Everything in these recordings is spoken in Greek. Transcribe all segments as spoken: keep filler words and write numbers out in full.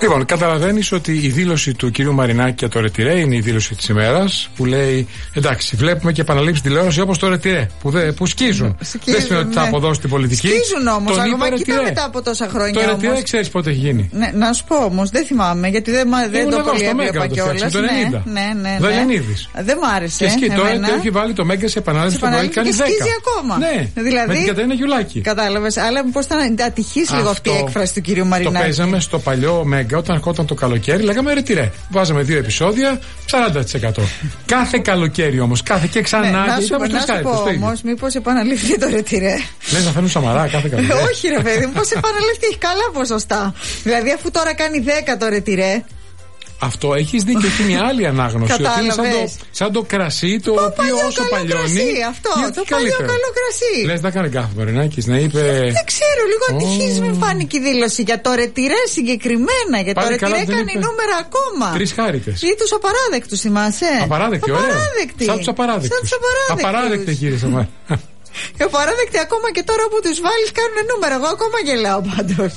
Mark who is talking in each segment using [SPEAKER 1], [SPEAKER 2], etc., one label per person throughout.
[SPEAKER 1] Λοιπόν, καταλαβαίνεις ότι η δήλωση του κυρίου Μαρινάκη για το ρετυρέ είναι η δήλωση της ημέρας που λέει εντάξει, βλέπουμε και επαναλήψεις τηλεόραση όπως το ρετυρέ που, δε, που σκίζουν.
[SPEAKER 2] σκίζουν.
[SPEAKER 1] Δεν σημαίνει ότι θα αποδώσει την πολιτική.
[SPEAKER 2] Σκίζουν όμως, ακόμα και μετά από τόσα χρόνια.
[SPEAKER 1] Το ρετυρέ ξέρεις πότε έχει γίνει.
[SPEAKER 2] Ναι, να σου πω όμως, δεν θυμάμαι γιατί δεν, δεν το πολύ έβλεπα κιόλας.
[SPEAKER 1] Το ενενήντα.
[SPEAKER 2] Ναι, ναι, ναι.
[SPEAKER 1] Δελενίδης.
[SPEAKER 2] Δεν μ' άρεσε.
[SPEAKER 1] Και σκι, τώρα το έχει βάλει το Μέγκα σε επανάληψη που έχει κάνει δέκα.
[SPEAKER 2] Και σκίζει ακόμα.
[SPEAKER 1] Ναι,
[SPEAKER 2] δηλαδή,
[SPEAKER 1] με την Κατερίνα Γιουλάκη.
[SPEAKER 2] Κατάλαβες, αλλά πώς ήταν ατυχής λίγο αυτή η έκφραση του κυρίου Μαρινάκη.
[SPEAKER 1] Το παίζαμε στο παλιό Μέγκα όταν ερχόταν το καλοκαίρι, λέγαμε ρετυρέ. Βάζαμε δύο επεισόδια, σαράντα τοις εκατό. Κάθε καλοκαίρι όμως, κάθε και ξανά.
[SPEAKER 2] Ναι, να σου, να σου πω όμως, μήπως επαναληφθεί το ρετυρέ.
[SPEAKER 1] Λες να φέρνουν Σαμαρά κάθε καλοκαίρι.
[SPEAKER 2] Όχι ρε παιδί, πώς επαναληφθεί, έχει καλά ποσοστά. Δηλαδή αφού τώρα κάνει δέκα το ρετυρέ.
[SPEAKER 1] Αυτό έχεις δίκιο, έχει μια άλλη ανάγνωση. Ότι είναι σαν το, σαν το κρασί το, το οποίο όσο παλιώνει.
[SPEAKER 2] Κρασί, αυτό, το παλιό καλό κρασί.
[SPEAKER 1] Λες να κάνει κάθε Μαρινάκης να είπε.
[SPEAKER 2] Δεν ξέρω, λίγο oh. ατυχής με φάνηκε η δήλωση για το ρετυρέ συγκεκριμένα. Για το ρετυρέ κάνει νούμερα ακόμα.
[SPEAKER 1] Τρεις χάριτες.
[SPEAKER 2] Ή τους απαράδεκτους, θυμάσαι.
[SPEAKER 1] Απαράδεκτη, ωραία. Σαν τους απαράδεκτους. Απαράδεκτη, κύριε Σαμαρά.
[SPEAKER 2] Οι απαράδεκτοι ακόμα και τώρα που τους βάλεις κάνουν νούμερα. Εγώ ακόμα γελάω πάντως.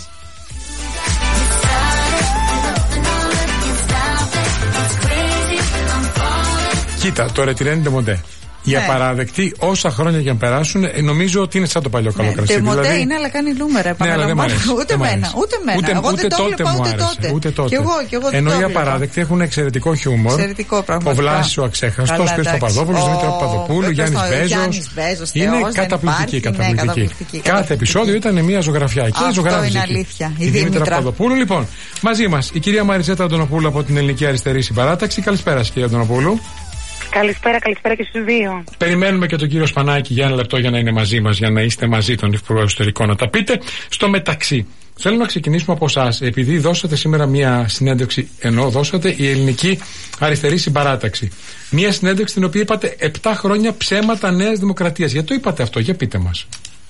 [SPEAKER 1] Κοίτα, το ρετυρέ είναι ντεμοντέ. Οι ναι. απαράδεκτοι, όσα χρόνια για να περάσουν, νομίζω ότι είναι σαν το παλιό καλό κρασί.
[SPEAKER 2] Ντεμοντέ
[SPEAKER 1] δηλαδή...
[SPEAKER 2] είναι, αλλά κάνει νούμερα.
[SPEAKER 1] Ναι, αλλά δεν μ' αρέσει.
[SPEAKER 2] Ούτε μένα. Ούτε μένα.
[SPEAKER 1] Ούτε,
[SPEAKER 2] εγώ
[SPEAKER 1] ούτε
[SPEAKER 2] δεν το
[SPEAKER 1] τότε
[SPEAKER 2] βλέπα,
[SPEAKER 1] μου
[SPEAKER 2] ούτε
[SPEAKER 1] άρεσε.
[SPEAKER 2] τότε.
[SPEAKER 1] Ούτε τότε.
[SPEAKER 2] Και εγώ, και εγώ
[SPEAKER 1] ενώ οι απαράδεκτοι έχουν εξαιρετικό χιούμορ.
[SPEAKER 2] Εξαιρετικό πράγμα.
[SPEAKER 1] Ο Βλάσης ο Αξέχαστος, Πέτρος Παπαδόπουλος, Δημήτρη Παπαδοπούλου, Γιάννης Μπέζος. Είναι καταπληκτική. Κάθε επεισόδιο ήταν μια ζωγραφιά. Και ζωγράφησε. Η Δημήτρη Παπαδοπούλου. Λοιπόν, μαζί μας η κυρία Μαριζέτα Αντωνοπούλου από την Ελληνική Αριστερή Συμπαράταξη. Καλησπέρα, κυρία Αντωνοπούλου.
[SPEAKER 3] Καλησπέρα, καλησπέρα και στους δύο.
[SPEAKER 1] Περιμένουμε και τον κύριο Σπανάκη για ένα λεπτό για να είναι μαζί μας, για να είστε μαζί τον Υπουργό Εσωτερικών να τα πείτε. Στο μεταξύ, θέλω να ξεκινήσουμε από εσάς, επειδή δώσατε σήμερα μία συνέντευξη, ενώ δώσατε η Ελληνική Αριστερή Συμπαράταξη. Μία συνέντευξη την οποία είπατε επτά χρόνια ψέματα Νέας Δημοκρατίας. Γιατί το είπατε αυτό, για πείτε μας.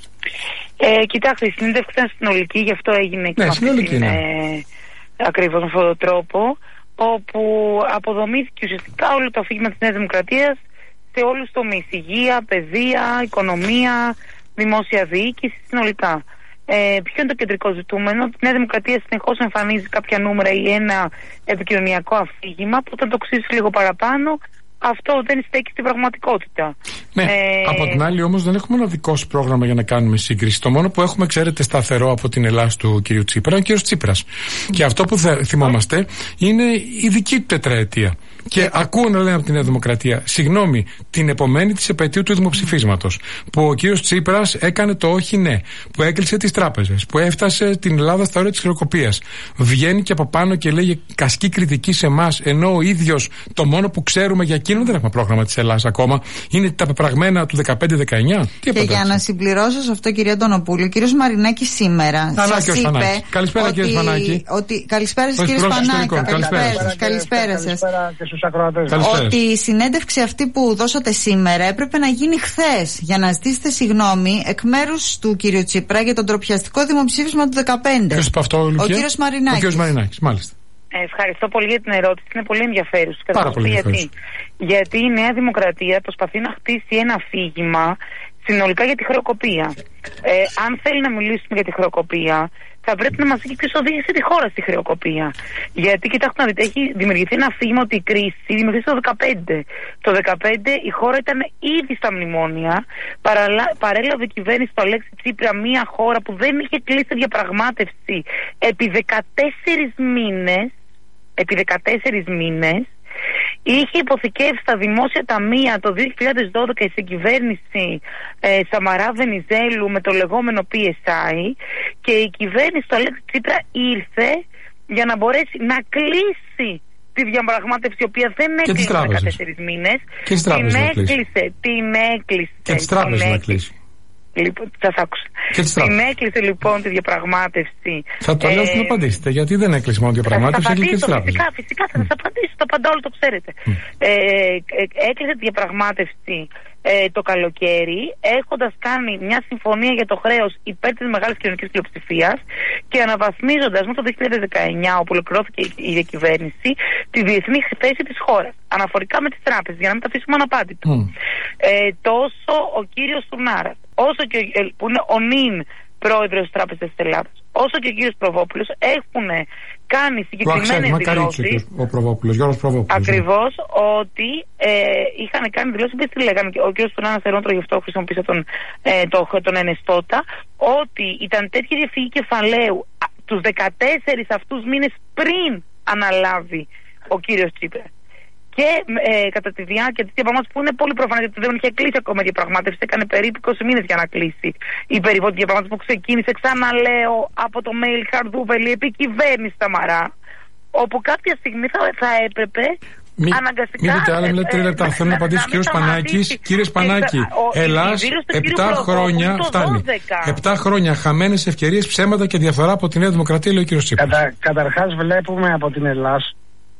[SPEAKER 3] Ε, κοιτάξτε, η συνέντευξη ήταν συνολική, γι' αυτό έγινε και
[SPEAKER 1] ναι, συνολική, ναι.
[SPEAKER 3] ε, ακριβώς με αυτόν τον τρόπο, όπου αποδομήθηκε ουσιαστικά όλο το αφήγημα της Νέας Δημοκρατίας σε όλους τους τομείς. Υγεία, παιδεία, οικονομία, δημόσια διοίκηση, συνολικά. Ε, ποιο είναι το κεντρικό ζητούμενο? Ότι η Νέα Δημοκρατία συνεχώς εμφανίζει κάποια νούμερα ή ένα επικοινωνιακό αφήγημα που θα το ξύσει λίγο παραπάνω. Αυτό δεν στέκει στην πραγματικότητα.
[SPEAKER 1] Ναι, ε... από την άλλη όμως δεν έχουμε ένα δικό σου πρόγραμμα για να κάνουμε σύγκριση. Το μόνο που έχουμε, ξέρετε, σταθερό από την Ελλάδα του κ. Τσίπρα είναι ο κ. Τσίπρας. Mm. Και αυτό που θα θυμόμαστε είναι η δική του τετραετία. Και yeah. ακούω να λένε από την Νέα Δημοκρατία, συγγνώμη, την επομένη της επετείου του δημοψηφίσματος, που ο κ. Τσίπρας έκανε το όχι ναι, που έκλεισε τις τράπεζες, που έφτασε την Ελλάδα στα όρια της χρεοκοπίας. Βγαίνει και από πάνω και λέγει κασκή κριτική σε εμάς, ενώ ο ίδιος το μόνο που ξέρουμε για εκείνον δεν έχουμε πρόγραμμα της Ελλάδας ακόμα. Είναι τα πεπραγμένα του δεκαπέντε δεκαεννιά.
[SPEAKER 2] Και για να συμπληρώσω σε αυτό, κυρία Αντωνοπούλου, ο κύριος Μαρινάκης σήμερα σας είπε.
[SPEAKER 1] Καλησπέρα, κύριε Σπανάκη.
[SPEAKER 2] Καλησπέρα σας, κύριε Σπανάκη. Καλησπέρα σας. Ότι η συνέντευξη αυτή που δώσατε σήμερα έπρεπε να γίνει χθες για να ζητήσετε συγγνώμη εκ μέρους του κύριου Τσίπρα για τον ντροπιαστικό δημοψήφισμα του δεκαπέντε.
[SPEAKER 1] Ποιος είπε αυτό, Λουκία?
[SPEAKER 2] Ο κύριος Μαρινάκης.
[SPEAKER 1] Ο κύριος Μαρινάκης, μάλιστα.
[SPEAKER 3] Ε, ευχαριστώ πολύ για την ερώτηση. Είναι πολύ ενδιαφέρουσα.
[SPEAKER 1] Πάρα πολύ ενδιαφέρουσα.
[SPEAKER 3] Γιατί, γιατί η Νέα Δημοκρατία προσπαθεί να χτίσει ένα αφήγημα συνολικά για τη χρεοκοπία. Ε, αν θέλει να μιλήσουμε για τη χρεοκοπία, θα πρέπει να μας δει ποιος οδήγησε τη χώρα στη χρεοκοπία. Γιατί, κοιτάξτε να δείτε, έχει δημιουργηθεί ένα αφήγημα ότι η κρίση δημιουργήθηκε το δεκαπέντε. Το δεκαπέντε η χώρα ήταν ήδη στα μνημόνια. Παραλα... Παρέλαβε η κυβέρνηση του Αλέξη Τσίπρα μια χώρα που δεν είχε κλείσει διαπραγμάτευση επί δεκατέσσερις μήνες. Επί δεκατέσσερις μήνες. Είχε υποθηκεύσει στα δημόσια ταμεία το δύο χιλιάδες δώδεκα η συγκυβέρνηση ε, Σαμαρά Βενιζέλου με το λεγόμενο πι ες άι, και η κυβέρνηση του Αλέξη Τσίπρα ήρθε για να μπορέσει να κλείσει τη διαπραγμάτευση, η οποία δεν έκλεισε δεκατέσσερις μήνες. Την έκλεισε, την έκλεισε.
[SPEAKER 1] Και τις τράπεζες να κλείσει.
[SPEAKER 3] Λοιπόν, σας άκουσα. Την έκλεισε λοιπόν τη διαπραγμάτευση.
[SPEAKER 1] Θα το λέω ε, να απαντήσετε, γιατί δεν έκλεισε μόνο τη διαπραγμάτευση, έκλεισε και τις τράπεζες.
[SPEAKER 3] Φυσικά, φυσικά θα σας απαντήσω, το απαντάω, όλο το ξέρετε. Mm. Ε, ε, έκλεισε τη διαπραγμάτευση ε, το καλοκαίρι, έχοντας κάνει μια συμφωνία για το χρέος υπέρ της μεγάλης κοινωνικής πλειοψηφίας και αναβαθμίζοντας με το δύο χιλιάδες δεκαεννιά, όπου ολοκληρώθηκε η διακυβέρνηση, τη διεθνή θέση της χώρας αναφορικά με τις τράπεζες, για να μην τα αφήσουμε αναπάντητο. Mm. Ε, τόσο ο κύριος Στουρνάρας, όσο και ο, που είναι ο νυν πρόεδρος της Τράπεζας της Ελλάδας, όσο και ο κύριος Προβόπουλος έχουν κάνει συγκεκριμένες δηλώσεις.
[SPEAKER 1] Ο Προβόπουλος, Γιώργος Προβόπουλος.
[SPEAKER 3] Ακριβώς, ότι ε, είχαν κάνει δηλώσεις, δεν τι λέγανε, ο κ. Στονάνας Ερόντρο, γι' αυτό χρησιμοποίησα τον, ε, το, τον Ενεστώτα, ότι ήταν τέτοια διαφυγή κεφαλαίου τους δεκατέσσερις αυτούς μήνες πριν αναλάβει ο κύριος Τσίπρας. Και ε, κατά τη διάρκεια της διαπραγμάτευσης, που είναι πολύ προφανές, γιατί δεν είχε κλείσει ακόμα η διαπραγμάτευση, έκανε περίπου είκοσι μήνες για να κλείσει η περιβόητη διαπραγμάτευση, που ξεκίνησε, ξαναλέω, από το mail Χαρδούβελη επί κυβέρνηση Σαμαρά, όπου κάποια στιγμή θα, θα έπρεπε Μη, αναγκαστικά.
[SPEAKER 1] Μην πείτε άλλα, μιλάτε τρία λεπτά. Θέλω να απαντήσει ο κύριος Πανάκης. Κύριε Σπανάκη, Ελλάς, επτά χρόνια φτάνει. επτά χρόνια χαμένες ευκαιρίες, ψέματα και διαφθορά από τη Νέα Δημοκρατία, λέει ο κύριος Τσίπρας.
[SPEAKER 4] Κατα, καταρχάς, βλέπουμε από την Ελλάς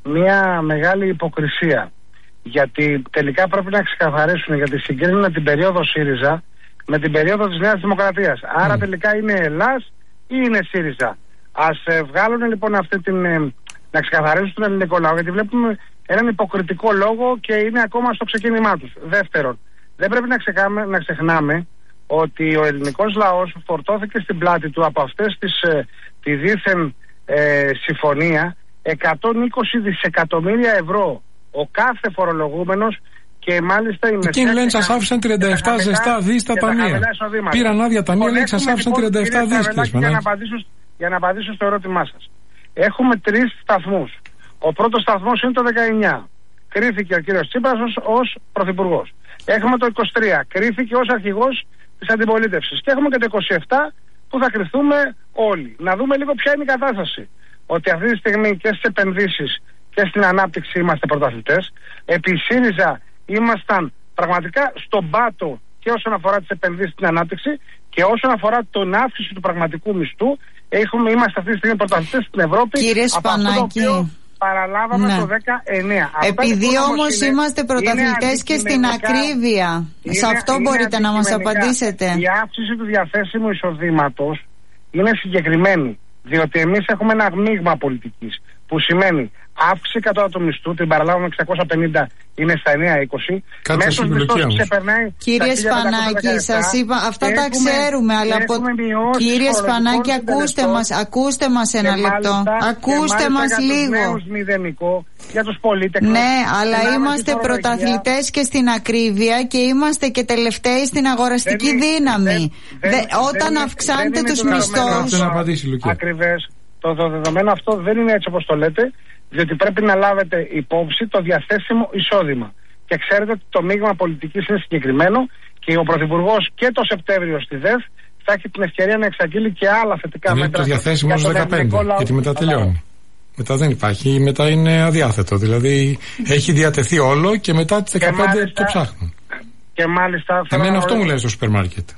[SPEAKER 4] μια μεγάλη υποκρισία. Γιατί τελικά πρέπει να ξεκαθαρίσουν, γιατί συγκρίνουν την περίοδο ΣΥΡΙΖΑ με την περίοδο της Νέας Δημοκρατίας. Άρα mm. τελικά είναι Ελλάς ή είναι ΣΥΡΙΖΑ. Ας ε, βγάλουν λοιπόν αυτή την. Ε, να ξεκαθαρίσουν τον ελληνικό λαό, γιατί βλέπουμε έναν υποκριτικό λόγο και είναι ακόμα στο ξεκίνημά τους. Δεύτερον, δεν πρέπει να, ξεκάμε, να ξεχνάμε ότι ο ελληνικός λαός φορτώθηκε στην πλάτη του από αυτές τις, ε, τη δίθεν ε, συμφωνία εκατόν είκοσι δισεκατομμύρια ευρώ ο κάθε φορολογούμενος, και μάλιστα η μεσαία.
[SPEAKER 1] Εκείνοι λένε σας άφησαν τριάντα επτά ζεστά δις τα ταμεία. Πήραν άδεια ταμεία, λέει σας άφησαν τριάντα επτά δις.
[SPEAKER 4] Για να απαντήσω, για να απαντήσω στο ερώτημά σας. Έχουμε τρεις σταθμούς. Ο πρώτος σταθμός είναι το δεκαεννιά. Κρίθηκε ο κύριος Τσίπρας ως, ως πρωθυπουργός. Έχουμε το είκοσι τρία. Κρίθηκε ως αρχηγός της αντιπολίτευσης. Και έχουμε και το είκοσι επτά που θα κρυθούμε όλοι. Να δούμε λίγο ποια είναι η κατάσταση. Ότι αυτή τη στιγμή και στις επενδύσεις και στην ανάπτυξη είμαστε πρωταθλητές. Επί ΣΥΡΙΖΑ ήμασταν πραγματικά στον πάτο και όσον αφορά τις επενδύσεις στην ανάπτυξη, και όσον αφορά τον αύξηση του πραγματικού μισθού, έχουμε, είμαστε αυτή τη στιγμή πρωταθλητές στην Ευρώπη.
[SPEAKER 2] Κύριε Σπανάκη,
[SPEAKER 4] παραλάβαμε ναι. το δεκαεννιά.
[SPEAKER 2] Επειδή όμως είμαστε πρωταθλητές και στην ακρίβεια, είναι, σε αυτό είναι μπορείτε να μας απαντήσετε.
[SPEAKER 4] Η αύξηση του διαθέσιμου εισοδήματος είναι συγκεκριμένη, διότι εμείς έχουμε ένα μείγμα πολιτικής, που σημαίνει αύξηση κατώτατου μισθού, την παραλάβουμε εξακόσια πενήντα, είναι στα εννιακόσια είκοσι.
[SPEAKER 1] Μέσω μισθού
[SPEAKER 4] ξεπερνάει.
[SPEAKER 2] Κύριε Σπανάκη, σας είπα, αυτά τα ξέρουμε, αλλά από... Κύριε Σπανάκη, ακούστε μας, ακούστε μας ένα και λεπτό. Μάλιστα, ακούστε μας λίγο.
[SPEAKER 4] Μηδενικό για τους πολίτες.
[SPEAKER 2] Ναι, αλλά είμαστε πρωταθλητές και στην ακρίβεια και είμαστε και τελευταίοι στην αγοραστική δεν, δύναμη. Δεν, δεν, όταν δεν, αυξάνετε τους μισθούς.
[SPEAKER 4] Ακριβές. Το δεδομένο αυτό δεν είναι έτσι όπως το λέτε, διότι πρέπει να λάβετε υπόψη το διαθέσιμο εισόδημα. Και ξέρετε ότι το μείγμα πολιτικής είναι συγκεκριμένο και ο Πρωθυπουργός και το Σεπτέμβριο στη ΔΕΘ θα έχει την ευκαιρία να εξαγγείλει και άλλα θετικά
[SPEAKER 1] είναι
[SPEAKER 4] μέτρα.
[SPEAKER 1] Είναι το διαθέσιμο ως δεκαπέντε, γιατί μετά τελειώνει. Μετά δεν υπάρχει, μετά είναι αδιάθετο. Δηλαδή έχει διατεθεί όλο και μετά τις δεκαπέντε μάλιστα, το ψάχνουν.
[SPEAKER 4] Και μάλιστα.
[SPEAKER 1] Εμένα αυτό μου λέει στο σούπερ μάρκετ.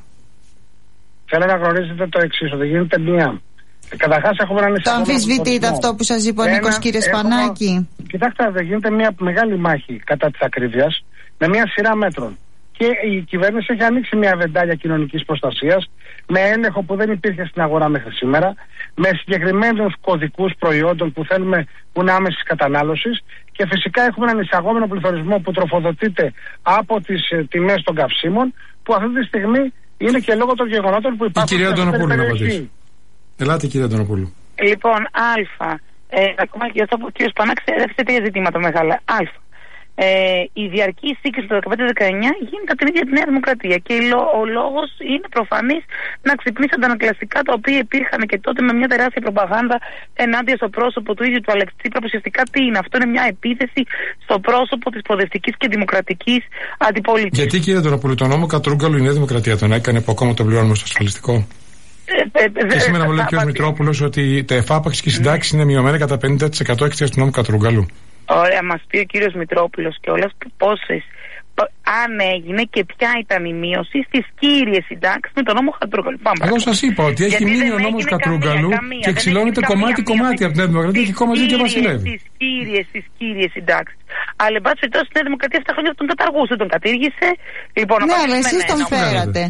[SPEAKER 4] Θέλω να γνωρίζετε το εξής, ότι γίνεται μία. Καταρχάς έχουμε έναν
[SPEAKER 2] το αμφισβητείτε αυτό που σας είπε ο Νίκος, κύριε Σπανάκη?
[SPEAKER 4] Κοιτάξτε, δεν γίνεται μια μεγάλη μάχη κατά της ακρίβειας με μια σειρά μέτρων. Και η κυβέρνηση έχει ανοίξει μια βεντάλια κοινωνικής προστασίας με έλεγχο που δεν υπήρχε στην αγορά μέχρι σήμερα, με συγκεκριμένους κωδικούς προϊόντων που θέλουμε που είναι άμεσης κατανάλωσης, και φυσικά έχουμε έναν εισαγόμενο πληθωρισμό που τροφοδοτείται από τις ε, τιμές των καυσίμων, που αυτή τη στιγμή είναι και λόγω των γεγονότων που υπάρχουν.
[SPEAKER 1] Η κυρία Αντωνοπούλου να απαντήσει. Ελάτε, κύριε Αντωνοπούλου.
[SPEAKER 3] Λοιπόν, Α. Ε, ακόμα και αυτό που ο κ. Σπανάκης έθεσε τρία ζητήματα μεγάλα. Α. Ε, η διαρκή σύγκριση του δεκαπέντε δεκαεννιά γίνεται από την ίδια τη Νέα Δημοκρατία. Και ο λόγος είναι προφανής να ξυπνήσει αντανακλαστικά τα οποία υπήρχαν και τότε με μια τεράστια προπαγάνδα ενάντια στο πρόσωπο του ίδιου του Αλέξη Τσίπρα. Ουσιαστικά τι είναι? Αυτό είναι μια επίθεση στο πρόσωπο της προοδευτικής και δημοκρατικής αντιπολίτευσης.
[SPEAKER 1] Γιατί, κύριε Αντωνοπούλου, τον νόμο Κατρούγκαλου η Νέα Δημοκρατία τον έκανε που ακόμα τον πληρώνουμε στο ασφαλιστικό? Ε, ε, και σήμερα μου λέει ο κ. Μητρόπουλος ότι τα εφάπαξ και οι συντάξεις είναι μειωμένα κατά πενήντα τοις εκατό εξαιτίας του νόμου Κατρούγκαλου.
[SPEAKER 3] Ωραία, μας πει ο κύριος Μητρόπουλος κιόλας πόσες, αν έγινε και ποια ήταν η μείωση στις κύριες συντάξεις με τον νόμο Κατρούγκαλου.
[SPEAKER 1] Εγώ σας είπα ότι έχει μείνει ο νόμος Κατρούγκαλου και ξυλώνεται κομμάτι-κομμάτι από την Νέα Δημοκρατία και ακόμα ζει και βασιλεύει.
[SPEAKER 3] Στις κύριες, στις κύριες συντάξεις. Αλλά εν πάση περιπτώσει η Νέα Δημοκρατία αυτά τα χρόνια τον καταργούσε, τον κατήργησε. Λοιπόν,
[SPEAKER 2] ναι, αλλά εσείς τον φέρατε.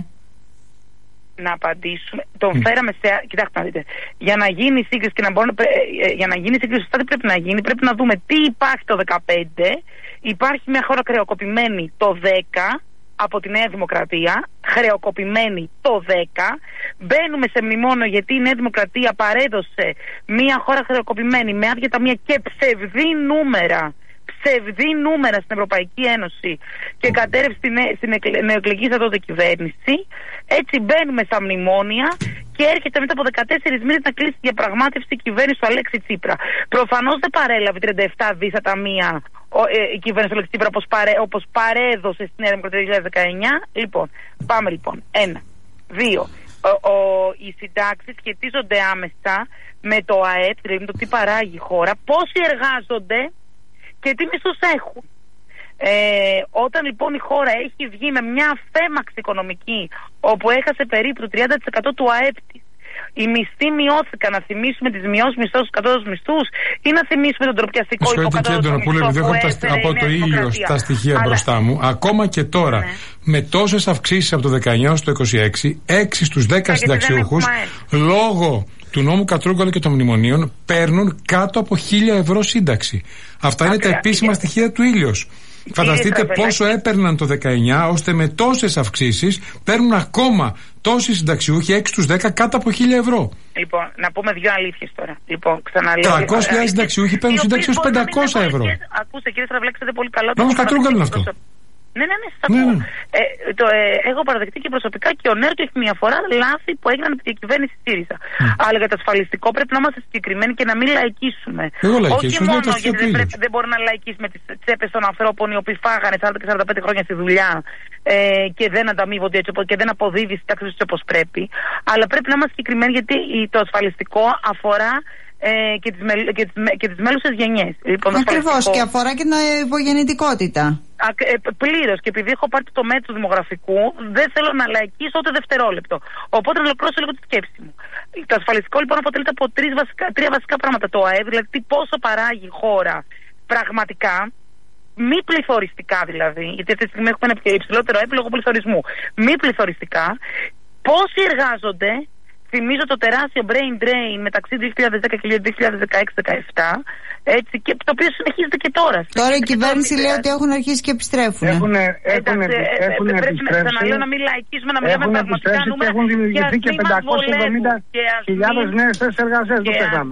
[SPEAKER 3] Να απαντήσουμε. Τον mm. φέραμε σε. Κοιτάξτε να δείτε. Για να γίνει σύγκριση και να μπορούμε, για να γίνει σύγκριση σωστά, τι πρέπει να γίνει? Πρέπει να δούμε τι υπάρχει το δεκαπέντε. Υπάρχει μια χώρα χρεοκοπημένη το δέκα. από τη Νέα Δημοκρατία, χρεοκοπημένη το δέκα. Μπαίνουμε σε μνημόνιο γιατί η Νέα Δημοκρατία παρέδωσε μια χώρα χρεοκοπημένη με άδεια ταμεία και ψευδή νούμερα. Ψευδή νούμερα στην Ευρωπαϊκή Ένωση και κατέρευσε στην νεοεκλεγήσα τότε κυβέρνηση. Έτσι μπαίνουμε στα μνημόνια και έρχεται μετά από δεκατέσσερις μήνες να κλείσει τη διαπραγμάτευση η κυβέρνηση του Αλέξη Τσίπρα. Προφανώς δεν παρέλαβε τριάντα επτά δισεκατομμύρια ταμεία η κυβέρνηση του Αλέξη Τσίπρα όπως, παρέ, όπως παρέδωσε στη Νέα Δημοκρατία το δύο χιλιάδες δεκαεννιά. Λοιπόν, πάμε λοιπόν. Ένα. Δύο. Ο, ο, οι συντάξεις σχετίζονται άμεσα με το ΑΕΠ, δηλαδή με το τι παράγει η χώρα, πόσοι εργάζονται και τι μισθούς έχουν. Ε, όταν λοιπόν η χώρα έχει βγει με μια φέμαξη οικονομική, όπου έχασε περίπου το τριάντα τοις εκατό του ΑΕΠ της, οι μισθοί μειώθηκαν, να θυμίσουμε τις μειώσεις μισθών στους κατώτατους μισθούς ή να θυμίσουμε τον τροπιαστικό υποκατώτατο μισθό που, που έφερε από το ήλιο
[SPEAKER 1] τα στοιχεία αλλά... μπροστά μου. Ακόμα και τώρα, ναι, με τόσες αυξήσεις από το δεκαεννιά στο είκοσι έξι, έξι στους δέκα συνταξιούχους, λόγω του νόμου Κατρούγκαλου και των μνημονίων, παίρνουν κάτω από χίλια ευρώ σύνταξη. Αυτά είναι τα επίσημα στοιχεία του Ήλιος. Φανταστείτε πόσο έπαιρναν το δεκαεννιά, ώστε με τόσες αυξήσεις παίρνουν ακόμα τόσοι συνταξιούχοι, έξι στους δέκα, κάτω από χίλια ευρώ.
[SPEAKER 3] Λοιπόν, να πούμε δύο αλήθειες τώρα. Λοιπόν, ξαναλέω.
[SPEAKER 1] τριακόσιες χιλιάδες συνταξιούχοι παίρνουν σύνταξη ως πεντακόσια ευρώ.
[SPEAKER 3] Ακούστε, κύριε Στραβλέξ, δεν πολύ καλό.
[SPEAKER 1] Νόμος Κατρούγκαλου είναι αυτό.
[SPEAKER 3] Ναι, ναι, ναι, σας ακούω. Ναι, ναι. Ε, το, ε, έχω παραδεχτεί και προσωπικά και ο ΝΕΡ έχει μια φορά λάθη που έγιναν από την κυβέρνηση ΣΥΡΙΖΑ. Mm. Αλλά για το ασφαλιστικό πρέπει να είμαστε συγκεκριμένοι και να μην λαϊκίσουμε.
[SPEAKER 1] Εγώ λαϊκίσω,
[SPEAKER 3] όχι μόνο γιατί δεν, πρέπει, δεν μπορεί να λαϊκίσει με τις τσέπες των ανθρώπων οι οποίοι φάγανε σαράντα και σαράντα πέντε χρόνια στη δουλειά ε, και δεν ανταμείβονται έτσι και δεν αποδίδει στις τάξεις τους όπως πρέπει. Αλλά πρέπει να είμαστε συγκεκριμένοι γιατί το ασφαλιστικό αφορά Ε, και τις, μελ, και τις, και τις μέλουσες γενιές. Λοιπόν,
[SPEAKER 2] ακριβώς, και αφορά και την υπογεννητικότητα.
[SPEAKER 3] Ε, πλήρως, και επειδή έχω πάρει το μέτρο του δημογραφικού, δεν θέλω να λαϊκίσω ούτε δευτερόλεπτο. Οπότε να ολοκληρώσω λίγο τη σκέψη μου. Το ασφαλιστικό λοιπόν αποτελείται από τρεις βασικά, τρία βασικά πράγματα. Το ΑΕΠ, δηλαδή πόσο παράγει η χώρα πραγματικά, μη πληθωριστικά δηλαδή, γιατί αυτή τη στιγμή έχουμε ένα υψηλότερο ΑΕΠ λόγω πληθωρισμού. Μη πληθωριστικά, πόσοι εργάζονται. Θυμίζω το τεράστιο brain drain μεταξύ δύο χιλιάδες δέκα και δύο χιλιάδες δεκαέξι δεκαεπτά, έτσι, και το οποίο συνεχίζεται και τώρα.
[SPEAKER 2] Τώρα η κυβέρνηση λέει ότι έχουν αρχίσει και επιστρέφουν.
[SPEAKER 4] Έχουν, έχουν, έχουν
[SPEAKER 3] πρέπει να λέω να μην λαϊκίσουμε, να μιλάμε πραγματικά νούμερα.
[SPEAKER 4] Έχουν δημιουργηθεί και πεντακόσιες εβδομήντα χιλιάδες νέες θέσεις εργασίας.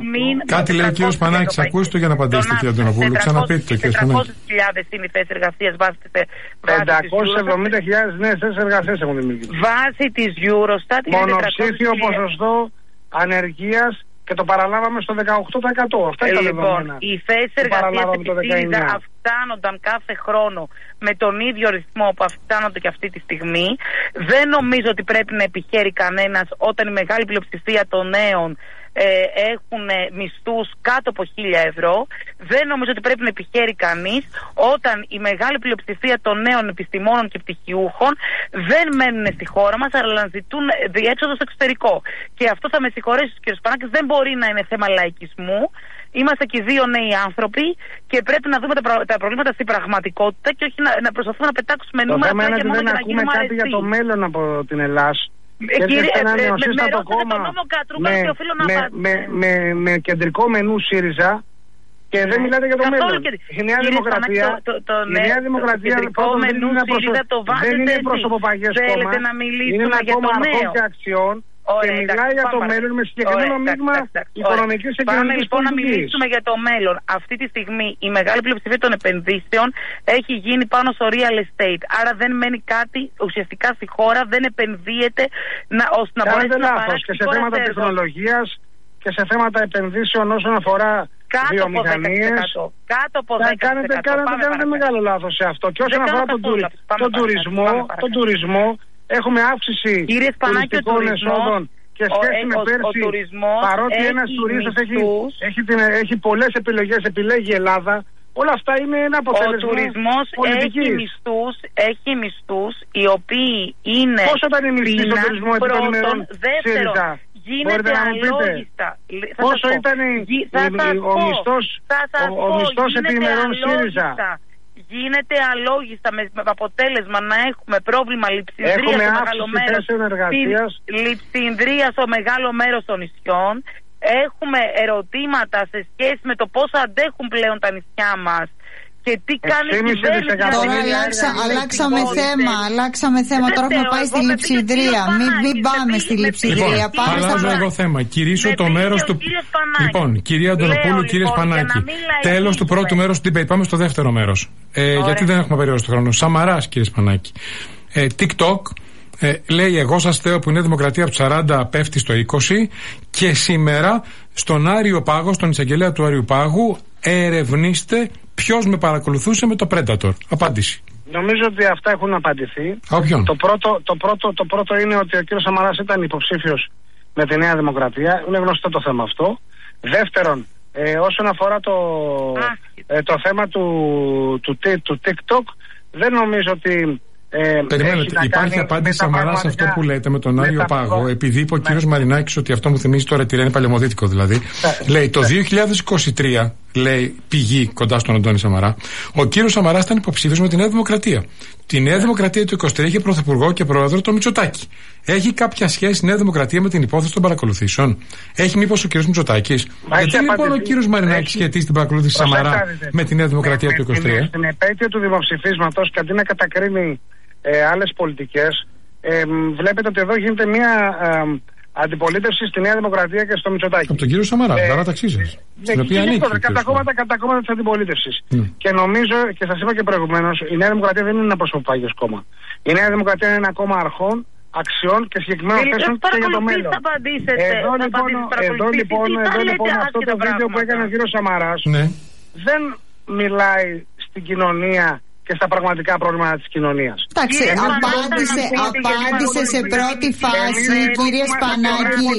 [SPEAKER 1] Κάτι λέει ο κ. Πανάκης, ακούστε το για να απαντήσετε, κ. Αντωνοπούλου. Ξαναπείτε το, κ. Πανάκη.
[SPEAKER 3] τετρακόσιες χιλιάδες είναι οι θέσεις εργασίας βάσει της
[SPEAKER 4] πεντακόσιες εβδομήντα χιλιάδες νέες θέσεις εργασίας έχουν δημιουργηθεί.
[SPEAKER 3] Βάσει της Eurostat είναι
[SPEAKER 4] μονοψήφιο ποσοστό ανεργίας και το παραλάβαμε στο δεκαοκτώ τοις εκατό. Αυτά ήταν τα δεδομένα.
[SPEAKER 3] Οι θέσεις εργασίας της ΣΥΡΙΖΑ αυξάνονταν κάθε χρόνο με τον ίδιο ρυθμό που αυξάνονται και αυτή τη στιγμή. Δεν νομίζω ότι πρέπει να επιχαίρει κανένας όταν η μεγάλη πλειοψηφία των νέων ε, έχουν μισθούς κάτω από χίλια ευρώ. Δεν νομίζω ότι πρέπει να επιχαίρει κανείς όταν η μεγάλη πλειοψηφία των νέων επιστημόνων και πτυχιούχων δεν μένουν στη χώρα μας, αλλά ζητούν διέξοδο στο εξωτερικό. Και αυτό θα με συγχωρέσει ο κ. Πανάκης, δεν μπορεί να είναι θέμα λαϊκισμού. Είμαστε και δύο νέοι άνθρωποι και πρέπει να δούμε τα, προ... τα προβλήματα στην πραγματικότητα και όχι να, να προσπαθούμε να πετάξουμε
[SPEAKER 4] το
[SPEAKER 3] νούμερα
[SPEAKER 4] και μόνο για να γίνουμε κάτι αρεστή. Για το μέλλον από την Ελλάδα.
[SPEAKER 3] Ε, κύριε, ε, με, με ρώστε τον νόμο Κατρούγκαλου και οφείλω να
[SPEAKER 4] με, με, με, με κεντρικό μενού ΣΥΡΙΖΑ και δεν μιλάτε για το μέλλον. Η Νέα Δημοκρατία,
[SPEAKER 3] το, το, το,
[SPEAKER 4] η Νέα Δημοκρατία λοιπόν, δεν είναι, προσω... δεν είναι προσωποπαγές κόμμα, είναι ένα κόμμα αρχών και αξιών.
[SPEAKER 3] Ωραία,
[SPEAKER 4] και μιλάει για το μέλλον με συγκεκριμένο μείγμα οικονομικής και κοινωνικής πολιτικής.
[SPEAKER 3] Πάμε λοιπόν να μιλήσουμε για το μέλλον. Αυτή τη στιγμή η μεγάλη πλειοψηφία των επενδύσεων έχει γίνει πάνω στο real estate. Άρα δεν μένει κάτι ουσιαστικά στη χώρα, δεν επενδύεται να, ώστε να μπορέσει να παράξει
[SPEAKER 4] και σε θέματα τεχνολογίας και σε θέματα επενδύσεων όσον αφορά βιομηχανίες.
[SPEAKER 3] Κάτω από δέκα τοις εκατό.
[SPEAKER 4] Κάνετε, κάνετε, κάνετε μεγάλο λάθος σε αυτό. Και όσον αφορά τον, τον τουρισμό, τον τουρισμό έχουμε αύξηση τουριστικών εσόδων και σχέση με πέρσι, παρότι ένας τουρίστας έχει, έχει, έχει πολλές επιλογές, επιλέγει η Ελλάδα, όλα αυτά είναι ένα αποτέλεσμα.
[SPEAKER 3] Ο τουρισμός έχει μισθούς, έχει μισθούς οι οποίοι είναι
[SPEAKER 4] πόσο ήταν οι μισθοί στον τουρισμό επί των ημερών ΣΥΡΙΖΑ?
[SPEAKER 3] Γίνεται αλόγιστα.
[SPEAKER 4] Πόσο ήταν ο μισθός επί ημερών ΣΥΡΙΖΑ?
[SPEAKER 3] Γίνεται αλόγιστα με, με αποτέλεσμα να έχουμε πρόβλημα λειψινδρίας στο μεγάλο μέρος, λειψινδρία στο μεγάλο μέρος των νησιών. Έχουμε ερωτήματα σε σχέση με το πόσο αντέχουν πλέον τα νησιά μας και τι κάνει η κυβέρνηση.
[SPEAKER 2] Τώρα αλλάξα, αλλάξαμε θέμα, αλλάξαμε θέμα. Τώρα έχουμε πάει στη λειψιδρία. Μην, μην πάμε στη λειψιδρία.
[SPEAKER 1] Λοιπόν, αλλάζω εγώ θέμα. Κυρίσω το μέρος του. Λοιπόν, κυρία Αντωνοπούλου, κύριε Σπανάκη. Τέλος του πρώτου μέρους του debate. Πάμε στο δεύτερο μέρος. Ε, γιατί δεν έχουμε περιόριστο το χρόνο. Σαμαράς, κύριε Σπανάκη. Ε, TikTok. Ε, λέει εγώ σας θέω που είναι Δημοκρατία από σαράντα πέφτει στο είκοσι και σήμερα στον Άριο Πάγο, στον εισαγγελέα του Άριου Πάγου ερευνήστε ποιος με παρακολουθούσε με το Predator. Απάντηση.
[SPEAKER 4] Νομίζω ότι αυτά έχουν απαντηθεί.
[SPEAKER 1] Όποιον.
[SPEAKER 4] Το πρώτο, το, πρώτο, το πρώτο είναι ότι ο κύριος Σαμαράς ήταν υποψήφιος με τη Νέα Δημοκρατία. Είναι γνωστό το θέμα αυτό. Δεύτερον, ε, όσον αφορά το, ε, το θέμα του, του, του, του TikTok, δεν νομίζω ότι Ε,
[SPEAKER 1] Περιμένετε, υπάρχει απάντηση Σαμαρά σε αυτό που λέτε με τον Άριο Πάγο, επειδή είπε ο κύριος Μαρινάκης ότι αυτό μου θυμίζει τώρα τη Ρένη παλαιομοδίτικο δηλαδή. Λέει το δύο χιλιάδες είκοσι τρία, λέει πηγή κοντά στον Αντώνη Σαμαρά, ο κύριος Σαμαράς ήταν υποψήφιος με τη Νέα Δημοκρατία. Τη Νέα Δημοκρατία του είκοσι τρία είχε πρωθυπουργό και πρόεδρο το Μητσοτάκη. Έχει κάποια σχέση η Νέα Δημοκρατία με την υπόθεση των παρακολουθήσεων? Έχει μήπως ο κύριος Μητσοτάκης? Γιατί λοιπόν ο κύριος Μαρινάκης σχετίζει την παρακολούθηση Σαμαρά με τη Νέα Δημοκρατία του είκοσι τρία?
[SPEAKER 4] Στην επέτειο του δημοψηφίσματος και αντί να κατακρίνει Ε, άλλες πολιτικές, ε, βλέπετε ότι εδώ γίνεται μια ε, αντιπολίτευση στη Νέα Δημοκρατία και στο Μητσοτάκη.
[SPEAKER 1] Από τον κύριο Σαμαρά, ε, παράταξή σας.
[SPEAKER 4] Ε, στην οποία ανήκει. Κατά κόμματα, κατά κόμματα της αντιπολίτευσης. Mm. Και νομίζω, και σας είπα και προηγουμένως, η Νέα Δημοκρατία δεν είναι ένα προσωπάγιος κόμμα. Η Νέα Δημοκρατία είναι ένα κόμμα αρχών, αξιών και συγκεκριμένων θέσεων και για το μέλλον. Εδώ λοιπόν, εδώ λοιπόν, εδώ λοιπόν αυτό το βίντεο που έκανε ο κύριος Σαμαράς
[SPEAKER 1] ναι. δεν
[SPEAKER 4] μιλάει στην κοινωνία και στα πραγματικά προβλήματα της κοινωνίας.
[SPEAKER 2] Εντάξει, απάντησε, απάντησε σε πρώτη φάση, κύριε Σπανάκη.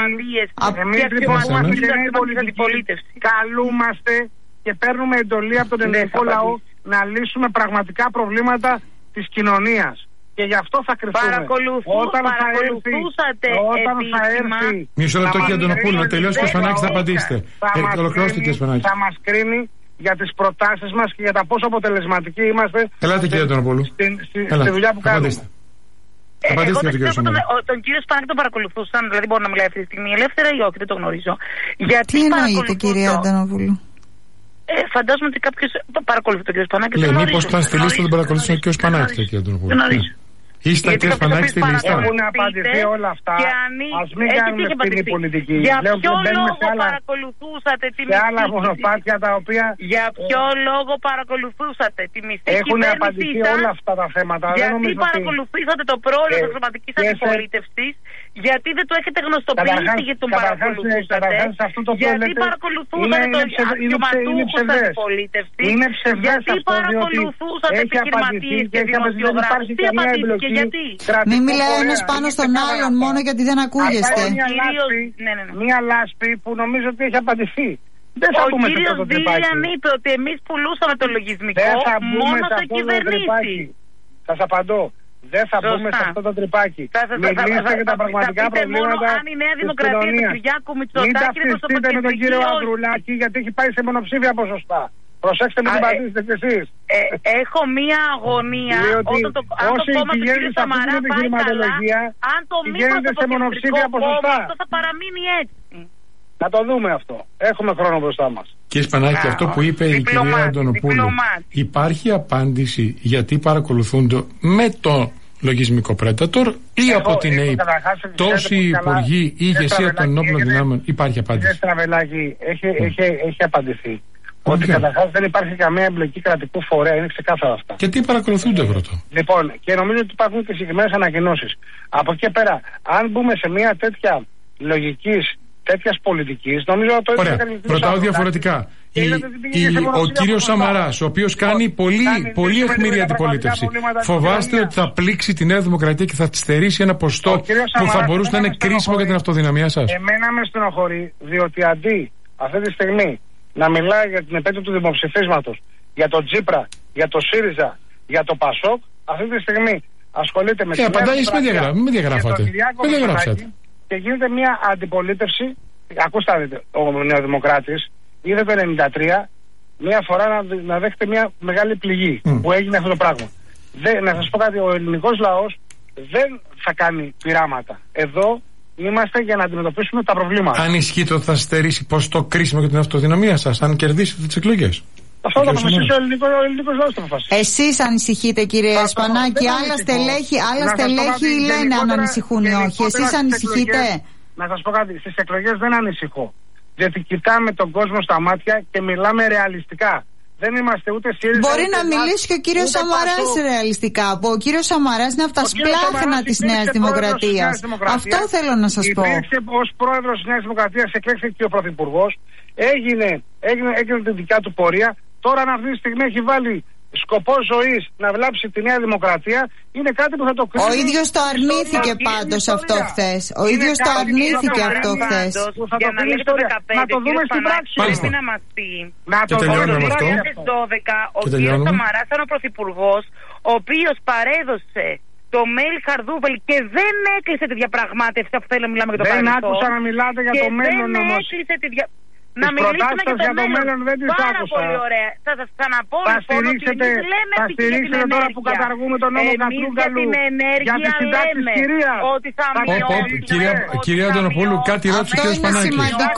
[SPEAKER 4] Εμείς λοιπόν είμαστε νέοι πολιτικοί, καλούμαστε και παίρνουμε εντολή από τον ελληνικό λαό να λύσουμε πραγματικά προβλήματα της κοινωνίας. Και γι' αυτό θα κρυφτούμε. Όταν θα έρθει, όταν θα έρθει...
[SPEAKER 1] Μισό λεπτό κύριε Αντωνοπούλου, να τελειώσει και ο Σπανάκης θα απαντήσετε.
[SPEAKER 4] Θα μας κρίνει για τις προτάσεις μας και για τα πόσο αποτελεσματικοί είμαστε.
[SPEAKER 1] Ελάτε κύριε Αντωνοπούλου.
[SPEAKER 4] Στη, στη, στη δουλειά που κάνουμε.
[SPEAKER 3] Ε, εγώ δεν ξέρω τον, τον κύριο Σπανάκη τον παρακολουθούσαν, δηλαδή μπορεί να μιλάει αυτή τη στιγμή ελεύθερα ή όχι, δεν το γνωρίζω. Γιατί
[SPEAKER 2] τι εννοείται κύριε Αντωνοπούλου?
[SPEAKER 3] Ε, φαντάζομαι ότι κάποιος παρακολουθεί τον κύριο Σπανάκη.
[SPEAKER 1] Λέει μήπως ήταν στη λίστα τον παρακολουθούν ο κύριος Σπανάκη κύριε Αντωνοπούλου. Είστε κύριε Σπανάκη στη λίστα.
[SPEAKER 4] Έχουν απαντηθεί όλα αυτά. Ας μην κάνουμε φθηνή πολιτική.
[SPEAKER 3] Για ποιο λόγο παρακολουθούσατε τη μισή?
[SPEAKER 4] Σε άλλα μονοπάτια τα οποία...
[SPEAKER 3] Για ποιο λόγο παρακολουθούσατε τη μισή κυβέρνησή σας?
[SPEAKER 4] Έχουν απαντηθεί όλα αυτά τα θέματα.
[SPEAKER 3] Γιατί παρακολουθήσατε το πρόεδρο της Αξιωματικής Αντιπολίτευσης? Γιατί δεν το έχετε γνωστοποιήσει γιατί τον παρακολουθούσατε? Γιατί παρακολουθούσατε τον αξιωματούχο της Αντιπολίτευσης? Γιατί παρακολουθούσατε επιχειρηματίες και δημοσιογράφους? Τι απαντήθηκε? Γιατί?
[SPEAKER 2] Μην μιλάει ένας πάνω στον άλλον μόνο γιατί δεν ακούγεστε.
[SPEAKER 4] Μία λάσπη που νομίζω ότι έχει απαντηθεί.
[SPEAKER 3] Ο κύριος Δίλιαν είπε ότι εμείς πουλούσαμε το λογισμικό μόνο σε κυβερνήσεις.
[SPEAKER 4] Σας απαντώ. Δεν θα μπούμε σε αυτό το τρυπάκι. Μιλήστε για τα πραγματικά προβλήματα
[SPEAKER 3] αν η Νέα Δημοκρατία του Κυριάκου Μητσοτάκη
[SPEAKER 4] δεν ταυτιστείτε με τον κύριο Ανδρουλάκη γιατί έχει πάει σε μονοψήφια ποσοστά. Προσέξτε με την πατήσετε κι εσείς.
[SPEAKER 3] Ε, έχω μία αγωνία όταν το, αν το κόμμα του κ. Σαμαρά πάει καλά, αν το μήμα το κεντρικό κόμμα, αυτό θα παραμείνει έτσι.
[SPEAKER 4] Να το δούμε αυτό. Έχουμε χρόνο μπροστά μας.
[SPEAKER 1] Κύριε Σπανάκη, αυτό που είπε η κυρία Αντωνοπούλου, υπάρχει απάντηση γιατί παρακολουθούνται με το λογισμικό Predator ή εγώ, από την ΕΕΠ? Τόσοι υπουργοί ή ηγεσία των ενόπλων δυνάμεων, υπάρχει απάντηση?
[SPEAKER 4] Κύριε Στραβελάκη, έχει, mm. έχει, έχει απαντηθεί. Okay. Ότι καταρχάς δεν υπάρχει καμία εμπλοκή κρατικού φορέα, είναι ξεκάθαρα αυτά.
[SPEAKER 1] Και τι παρακολουθούνται, ρωτώ.
[SPEAKER 4] Λοιπόν, και νομίζω ότι υπάρχουν και συγκεκριμένες ανακοινώσεις. Από εκεί πέρα, αν μπούμε σε μια τέτοια λογική, τέτοια πολιτική, νομίζω ότι το
[SPEAKER 1] ίδιο. Ωραία, ρωτάω διαφορετικά. Η, η, ο κύριος Σαμαράς, ο οποίος κάνει πολύ, κάνει πολύ αιχμηρή αντιπολίτευση, φοβάστε ότι θα πλήξει τη Νέα Δημοκρατία και θα τη στερήσει ένα ποστό που θα μπορούσε να είναι κρίσιμο για την αυτοδυναμία σας?
[SPEAKER 4] Εμένα με στενοχωρεί, διότι αντί αυτή τη στιγμή να μιλάει για την επέτειο του δημοψηφίσματος, για τον Τσίπρα, για το ΣΥΡΙΖΑ, για το ΠΑΣΟΚ, αυτή τη στιγμή ασχολείται με
[SPEAKER 1] την Νέα Δημοκρατία. Μην διαγράφατε. Μην διαγράψατε.
[SPEAKER 4] Και γίνεται μια αντιπολίτευση. Ακούστε, ο Νεοδημοκράτης είδε το ενενήντα τρία μια φορά να, να δέχεται μια μεγάλη πληγή mm. που έγινε αυτό το πράγμα. Δε, να σας πω κάτι, ο ελληνικός λαός δεν θα κάνει πειράματα. Εδώ είμαστε για να αντιμετωπίσουμε τα προβλήματα.
[SPEAKER 1] Αν ισχύει το θα στερήσει ποστό κρίσιμο για την αυτοδυναμία σας, αν κερδίσετε τις εκλογές?
[SPEAKER 4] Αυτό θα αποφασίσει ο ελληνικός λαός.
[SPEAKER 2] Εσείς ανησυχείτε, κύριε Σπανάκη? Άλλα στελέχη, άλλα στελέχη λένε αν ανησυχούν ή όχι. Εσείς ανησυχείτε?
[SPEAKER 4] Να σας πω κάτι, στις εκλογές δεν ανησυχώ. Διότι κοιτάμε τον κόσμο στα μάτια και μιλάμε ρεαλιστικά. Δεν είμαστε ούτε ΣΥΡΙΖΑ.
[SPEAKER 2] Μπορεί ούτε να μιλήσει και ο κύριος Σαμαράς ρεαλιστικά. Ο κύριος Σαμαράς είναι από τα σπλάχνα της Νέας Δημοκρατίας. Αυτό θέλω να σας πω.
[SPEAKER 4] Υπήρξε ως πρόεδρος της Νέας Δημοκρατίας, εκλέχθηκε και ο Πρωθυπουργός. Έγινε, έγινε, έγινε την δικιά του πορεία. Τώρα αυτή τη στιγμή έχει βάλει σκοπό ζωής να βλάψει τη Νέα Δημοκρατία, είναι κάτι που θα το κρίνει.
[SPEAKER 2] Ο ίδιος το αρνήθηκε πάντως αυτό χθες. Ο ίδιος το αρνήθηκε αυτό χθες.
[SPEAKER 3] Για να λέει το δεκαπέντε,
[SPEAKER 4] να το δούμε στην πράξη.
[SPEAKER 3] Πρέπει να μας πει.
[SPEAKER 4] Να το
[SPEAKER 3] δούμε. Το δύο χιλιάδες δώδεκα ο κύριος Σαμαράς ήταν ο πρωθυπουργός, ο οποίος παρέδωσε το mail Χαρδούβελ και δεν έκλεισε τη διαπραγμάτευση. Αυτό θέλω να μιλάμε για το παρελθόν.
[SPEAKER 4] Δεν άκουσα να μιλάτε για το μέλλον όμως.
[SPEAKER 3] Να μιλήσουμε για το, το μέλλον,
[SPEAKER 4] δεν τις
[SPEAKER 3] πάρα
[SPEAKER 4] άκουσα.
[SPEAKER 3] Πολύ ωραία. Θα σας ξαναπώ
[SPEAKER 4] θα
[SPEAKER 3] λοιπόν ότι εμείς λέμε
[SPEAKER 4] θα στηρίξετε τώρα που καταργούμε τον νόμο Κατρούγκαλου για τις συντάξεις κυρίας.
[SPEAKER 3] Ότι θα μειώσει.
[SPEAKER 1] Κυρία, κυρία Αντωνοπούλου, κάτι ρώτησε ο κ. Σπανάκη.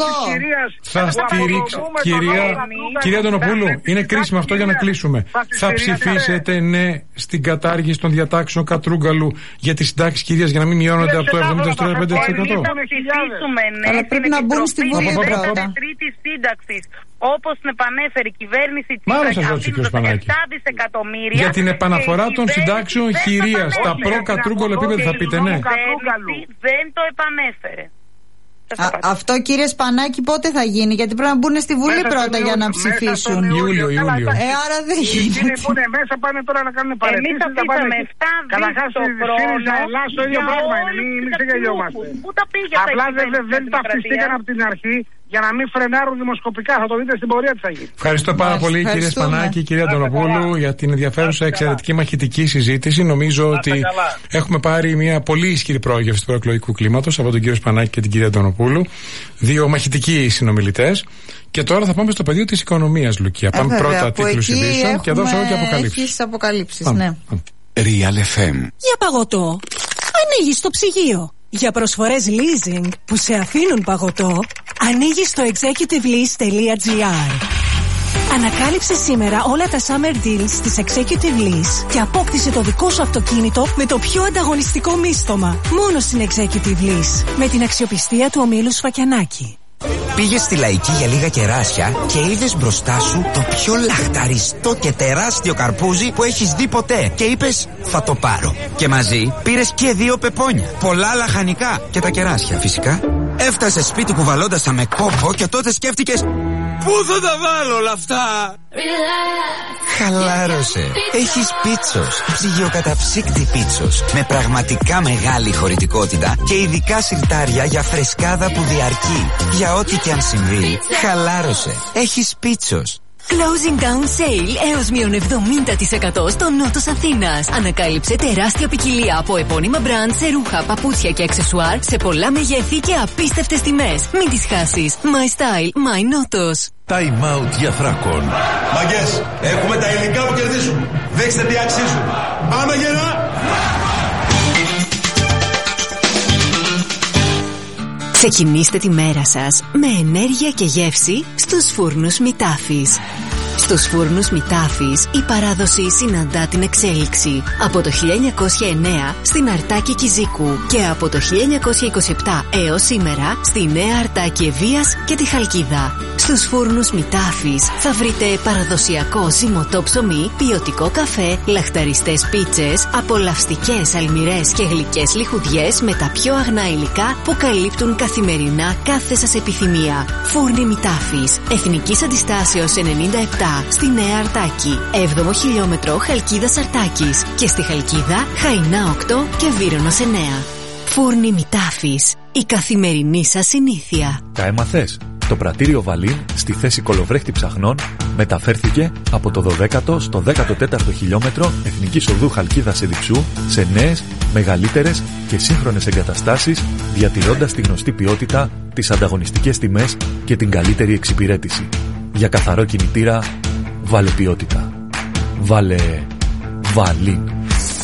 [SPEAKER 1] Θα στηρίξει, κυρία, κυρία Αντωνοπούλου, είναι κρίσιμο αυτό για να κλείσουμε. Θα ψηφίσετε ναι στην κατάργηση των διατάξεων Κατρούγκαλου για τις συντάξεις κυρίας για να μην μειώνονται από το εβδομήντα στο τριάντα πέντε τοις εκατό.
[SPEAKER 2] Αλλά πρέπει να μπουν στη Βουλή πρώτα.
[SPEAKER 3] Σύνταξης, όπως την επανέφερε η κυβέρνηση της
[SPEAKER 1] επτά
[SPEAKER 3] δισεκατομμύρια
[SPEAKER 1] για την επαναφορά των συντάξεων χειρίας στα προ-Κατρούγκαλο επίπεδα θα πείτε ναι?
[SPEAKER 3] Δεν το επανέφερε.
[SPEAKER 2] Α, αυτό κύριε Σπανάκη πότε θα γίνει? Γιατί πρέπει να μπουν στη Βουλή μέσα πρώτα για να ψηφίσουν.
[SPEAKER 1] Ιούλιο, Ιούλιο.
[SPEAKER 2] Ε, άρα δεν γίνεται.
[SPEAKER 4] Εκείνοι που είναι μέσα πάνε τώρα να κάνουν παρεμβάσεις.
[SPEAKER 3] Εμείς αφήσαμε επτά δις το χρόνο
[SPEAKER 4] το ίδιο πράγμα είναι. Μην ξεγελιόμαστε. Απλά δεν ταυτιστήκαν από την αρχή για να μην φρενάρουν δημοσκοπικά. Θα το δείτε στην πορεία τι θα γίνει.
[SPEAKER 1] Ευχαριστώ πάρα πολύ κύριε Σπανάκη, κυρία Αντωνοπούλου, για την ενδιαφέρουσα εξαιρετική μαχητική συζήτηση. Νομίζω ότι έχουμε πάρει μια πολύ ισχυρή πρόγευση του προεκλογικού κλίματος από τον κύριο Σπανάκη και την κυρία Αντωνοπούλου. Δύο μαχητικοί συνομιλητές. Και τώρα θα πάμε στο πεδίο της οικονομίας, Λουκία. Πάμε
[SPEAKER 2] βέβαια,
[SPEAKER 1] πρώτα τίτλους ειδήσεων και δώσω και αποκαλύψεις.
[SPEAKER 2] Έχεις αποκαλύψεις, ναι.
[SPEAKER 5] Real εφ εμ.
[SPEAKER 6] Για παγωτό. Ανοίγεις το ψυγείο. Για προσφορές leasing που σε αφήνουν παγωτό, ανοίγεις στο executive lease τελεία gr. Ανακάλυψε σήμερα όλα τα summer deals της Executive Lease και απόκτησε το δικό σου αυτοκίνητο με το πιο ανταγωνιστικό μίσθωμα. Μόνο στην Executive Lease, με την αξιοπιστία του ομίλου Σφακιανάκη.
[SPEAKER 5] Πήγες στη Λαϊκή για λίγα κεράσια και είδες μπροστά σου το πιο λαχταριστό και τεράστιο καρπούζι που έχεις δει ποτέ. Και είπες, θα το πάρω. Και μαζί πήρες και δύο πεπόνια, πολλά λαχανικά και τα κεράσια φυσικά. Έφτασες σπίτι κουβαλώντας τα με κόπο και τότε σκέφτηκες, πού θα τα βάλω όλα αυτά? Χαλάρωσε. Έχεις Πίτσος, ψυγειοκαταψύκτη Πίτσος, με πραγματικά μεγάλη χωρητικότητα και ειδικά σιρτάρια για φρεσκάδα που διαρκεί. Για ό,τι και αν συμβεί, χαλάρωσε. Έχεις Πίτσος.
[SPEAKER 7] Closing down sale έως μείον εβδομήντα τοις εκατό στο νότος Αθήνας. Ανακάλυψε τεράστια ποικιλία από επώνυμα μπραντ σε ρούχα, παπούτσια και αξεσουάρ σε πολλά μεγέθη και απίστευτες τιμές. Μην τις χάσεις. My style, my νότος.
[SPEAKER 8] Time out για Θράκων.
[SPEAKER 9] Μαγκές, έχουμε τα υλικά που κερδίζουν. Δείξτε τι αξίζουν. Πάμε γερά!
[SPEAKER 7] Ξεκινήστε τη μέρα σας με ενέργεια και γεύση στους φούρνους Μητάφης. Στους φούρνους Μητάφης η παράδοση συναντά την εξέλιξη. Από το χίλια εννιακόσια εννέα στην Αρτάκη Κιζίκου και από το χίλια εννιακόσια είκοσι επτά έως σήμερα στη Νέα Αρτάκη Ευβοίας και τη Χαλκίδα. Στους φούρνους Μητάφης θα βρείτε παραδοσιακό ζυμωτό ψωμί, ποιοτικό καφέ, λαχταριστές πίτσες, απολαυστικές αλμυρές και γλυκές λιχουδιές με τα πιο αγνά υλικά που καλύπτουν καθημερινά κάθε σας επιθυμία. Φούρνοι Μητάφης, Εθνικής Αντιστάσεως ενενήντα επτά στη Νέα Αρτάκη, έβδομο χιλιόμετρο Χαλκίδας Αρτάκης και στη Χαλκίδα Χαϊνά οκτώ και Βύρονος εννέα. Φούρνοι Μητάφης, η καθημερινή σας συνήθεια.
[SPEAKER 10] Τα έμαθες? Το πρατήριο Βαλίν στη θέση κολοβρέχτη ψαχνών μεταφέρθηκε από το δωδέκατο στο δέκατο τέταρτο χιλιόμετρο Εθνικής Οδού Χαλκίδας Εδιψού σε νέες, μεγαλύτερες και σύγχρονες εγκαταστάσεις, διατηρώντας τη γνωστή ποιότητα, τις ανταγωνιστικές τιμές και την καλύτερη εξυπηρέτηση. Για καθαρό κινητήρα, βάλε ποιότητα. Βάλε Βαλίν.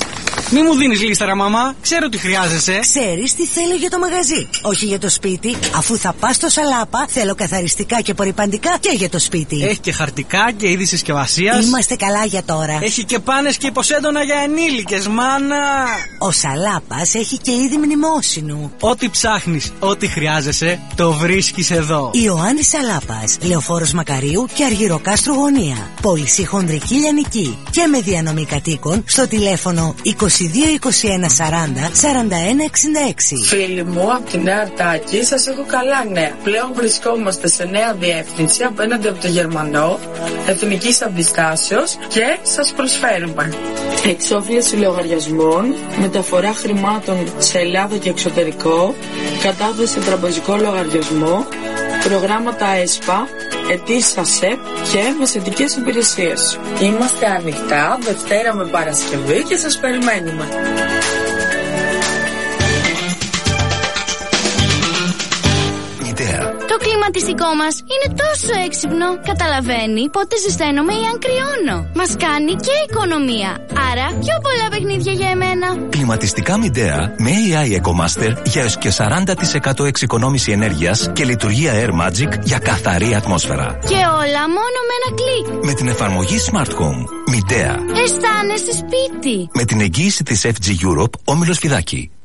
[SPEAKER 11] Μη μου δίνεις λίστα, μαμά. Ξέρω τι χρειάζεσαι.
[SPEAKER 12] Ξέρεις τι θέλω για το μαγαζί. Όχι για το σπίτι. Αφού θα πας στο Σαλάπα, θέλω καθαριστικά και απορρυπαντικά και για το σπίτι.
[SPEAKER 11] Έχει και χαρτικά και είδη συσκευασίας.
[SPEAKER 12] Είμαστε καλά για τώρα.
[SPEAKER 11] Έχει και πάνες και υποσέντονα για ενήλικες, μάνα.
[SPEAKER 12] Ο Σαλάπας έχει και είδη μνημόσυνου.
[SPEAKER 11] Ό,τι ψάχνεις, ό,τι χρειάζεσαι, το βρίσκεις εδώ.
[SPEAKER 12] Ιωάννης Σαλάπας, Λεωφόρος Μακαρίου και Αργυροκάστρου Γωνία. Πώληση χονδρική λιανική και με διανομή κατοίκων στο τηλέφωνο είκοσι δύο είκοσι ένα σαράντα σαράντα ένα εξήντα έξι.
[SPEAKER 13] Φίλοι μου, από τη Νέα Αρτάκη σας έχω καλά νέα. Πλέον βρισκόμαστε σε νέα διεύθυνση απέναντι από το Γερμανό, εθνικής αντιστάσεως και σας προσφέρουμε εξόφληση λογαριασμών, μεταφορά χρημάτων σε Ελλάδα και εξωτερικό, κατάθεση σε τραπεζικό λογαριασμό, προγράμματα ΕΣΠΑ, αιτήσεις ΑΣΕΠ και μεσαιτικές υπηρεσίες. Είμαστε ανοιχτά Δευτέρα με Παρασκευή και σας περιμένουμε.
[SPEAKER 14] Το κλιματιστικό μας είναι τόσο έξυπνο. Καταλαβαίνει πότε ζεσταίνομαι ή αν κρυώνω. Μας κάνει και οικονομία. Άρα πιο πολλά παιχνίδια για εμένα.
[SPEAKER 15] Κλιματιστικά Midea με έι άι EcoMaster για έως και σαράντα τοις εκατό εξοικονόμηση ενέργειας και λειτουργία Air Magic για καθαρή ατμόσφαιρα.
[SPEAKER 14] Και όλα μόνο με ένα κλικ.
[SPEAKER 15] Με την εφαρμογή Smart Home. Midea.
[SPEAKER 14] Αισθάνεσαι σπίτι.
[SPEAKER 15] Με την εγγύηση της εφ τζι Europe, Όμιλος Φιδάκη.